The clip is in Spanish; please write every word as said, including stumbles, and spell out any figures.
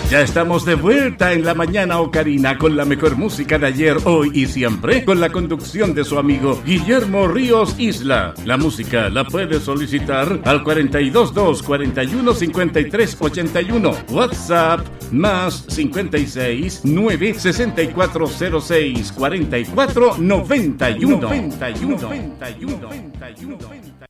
Ya estamos de vuelta en la mañana ocarina con la mejor música de ayer, hoy y siempre, con la conducción de su amigo Guillermo Ríos Isla. La música la puede solicitar al cuarenta y dos dos, cuarenta y uno, cincuenta y tres, ochenta y uno. WhatsApp más cincuenta y seis, nueve, sesenta y cuatro cero seis, cuarenta y cuatro, noventa y uno. noventa y uno. noventa y uno. noventa y uno.